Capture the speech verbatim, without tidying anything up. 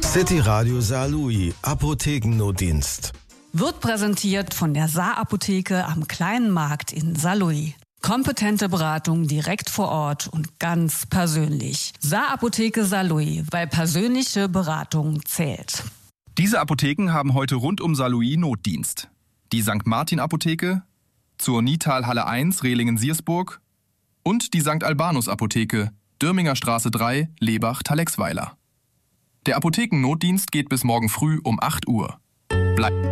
City Radio Saarlouis, Apothekennotdienst. Wird präsentiert von der Saar-Apotheke am Kleinen Markt in Saarlouis. Kompetente Beratung direkt vor Ort und ganz persönlich. Saar-Apotheke Saarlouis, weil persönliche Beratung zählt. Diese Apotheken haben heute rund um Saarlouis Notdienst. Die Sankt Martin Apotheke, zur Nital-Halle eins, Rehlingen-Siersburg und die Sankt Albanus Apotheke, Dürminger Straße drei, Lebach-Talexweiler. Der Apothekennotdienst geht bis morgen früh um acht Uhr. Bleib